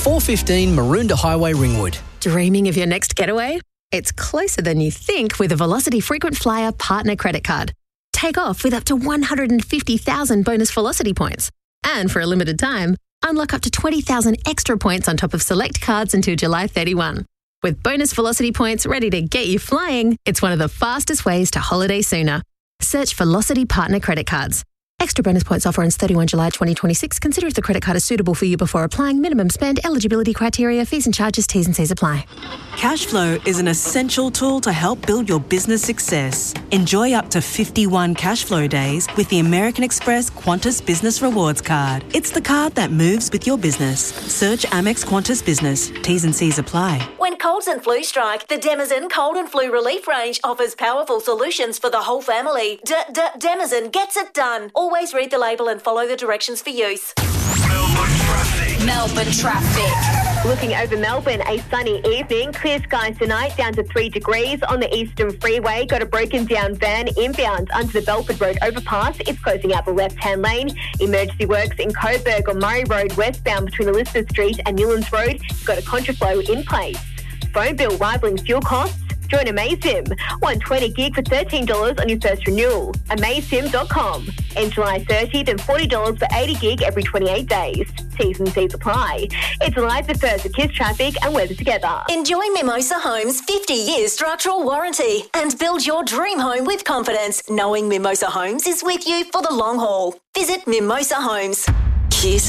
415 Maroondah Highway, Ringwood. Dreaming of your next getaway? It's closer than you think with a Velocity Frequent Flyer Partner Credit Card. Take off with up to 150,000 bonus Velocity points. And for a limited time, unlock up to 20,000 extra points on top of select cards until July 31. With bonus Velocity points ready to get you flying, it's one of the fastest ways to holiday sooner. Search Velocity Partner Credit Cards. Extra bonus points offer ends 31 July 2026. Consider if the credit card is suitable for you before applying. Minimum spend, eligibility criteria, fees and charges, T's and C's apply. Cashflow is an essential tool to help build your business success. Enjoy up to 51 Cashflow days with the American Express Qantas Business Rewards Card. It's the card that moves with your business. Search Amex Qantas Business. T's and C's apply. When colds and flu strike, the Denizen Cold and Flu Relief range offers powerful solutions for the whole family. Denizen gets it done. Always read the label and follow the directions for use. Melbourne traffic. Looking over Melbourne, a sunny evening. Clear skies tonight, down to 3 degrees on the Eastern Freeway. Got a broken down van inbound under the Belford Road overpass. It's closing out the left-hand lane. Emergency works in Coburg on Murray Road westbound between Elizabeth Street and Newlands Road. Got a contraflow in place. Phone bill rivaling fuel costs. Join AmazeSim. 120 gig for $13 on your first renewal. AmazeSim.com. End July 30th and $40 for 80 gig every 28 days. T's and C's apply. It's Eliza First for Kiss Traffic and weather together. Enjoy Mimosa Homes' 50-year structural warranty and build your dream home with confidence, knowing Mimosa Homes is with you for the long haul. Visit Mimosa Homes. Kiss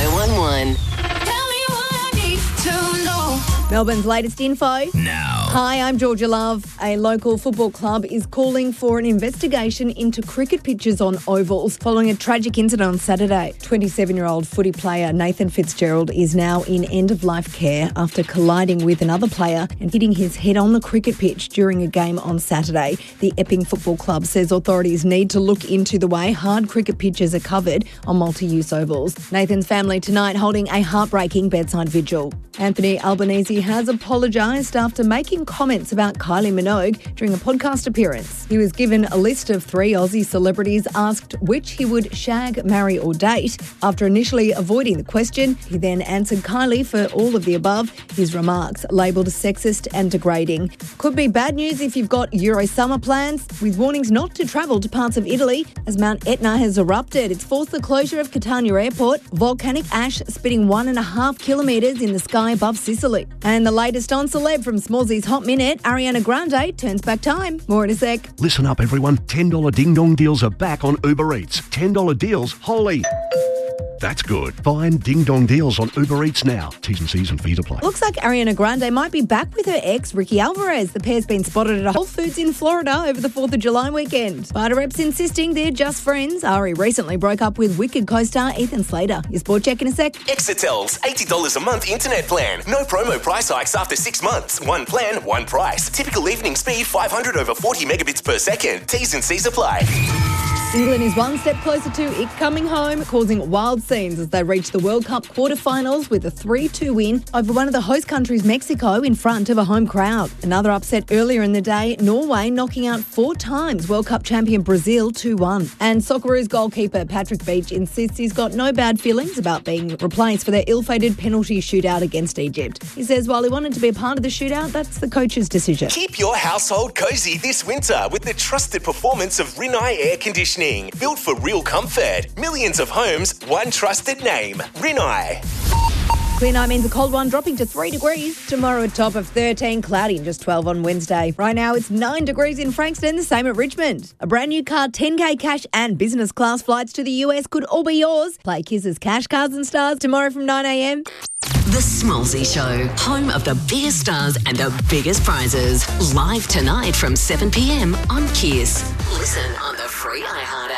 1011. Tell me what I need to know. Melbourne's latest info. Now. Hi, I'm Georgia Love. A local football club is calling for an investigation into cricket pitches on ovals following a tragic incident on Saturday. 27-year-old footy player Nathan Fitzgerald is now in end-of-life care after colliding with another player and hitting his head on the cricket pitch during a game on Saturday. The Epping Football Club says authorities need to look into the way hard cricket pitches are covered on multi-use ovals. Nathan's family tonight holding a heartbreaking bedside vigil. Anthony Albanese has apologised after making comments about Kylie Minogue during a podcast appearance. He was given a list of 3 Aussie celebrities, asked which he would shag, marry or date. After initially avoiding the question, he then answered Kylie for all of the above, his remarks labelled sexist and degrading. Could be bad news if you've got Euro summer plans, with warnings not to travel to parts of Italy as Mount Etna has erupted. It's forced the closure of Catania Airport, volcanic ash spitting 1.5 kilometres in the sky above Sicily. And the latest on celeb from Smallsy's Hot Minute, Ariana Grande turns back time. More in a sec. Listen up, everyone. $10 ding-dong deals are back on Uber Eats. $10 deals, holy. That's good. Find ding-dong deals on Uber Eats now. T's and C's and fees apply. Looks like Ariana Grande might be back with her ex, Ricky Alvarez. The pair's been spotted at a Whole Foods in Florida over the 4th of July weekend. Vita reps insisting they're just friends. Ari recently broke up with Wicked co-star Ethan Slater. Your sport check in a sec. Exetel's $80 a month internet plan. No promo price hikes after 6 months. One plan, one price. Typical evening speed 500 over 40 megabits per second. T's and C's apply. England is one step closer to it coming home, causing wild scenes as they reach the World Cup quarterfinals with a 3-2 win over one of the host countries, Mexico, in front of a home crowd. Another upset earlier in the day, Norway knocking out 4 times World Cup champion Brazil 2-1. And Socceroos goalkeeper Patrick Beach insists he's got no bad feelings about being replaced for their ill-fated penalty shootout against Egypt. He says while he wanted to be a part of the shootout, that's the coach's decision. Keep your household cosy this winter with the trusted performance of Rinnai Air Conditioning. Built for real comfort. Millions of homes, one trusted name. Rinnai. Clear night means a cold one dropping to 3 degrees. Tomorrow a top of 13, cloudy and just 12 on Wednesday. Right now it's 9 degrees in Frankston, the same at Richmond. A brand new car, 10K cash and business class flights to the US could all be yours. Play Kiss's Cash Cards and Stars tomorrow from 9 a.m. The Smallsy Show, home of the biggest stars and the biggest prizes. Live tonight from 7 p.m. on Kiss. Listen on the free iHeart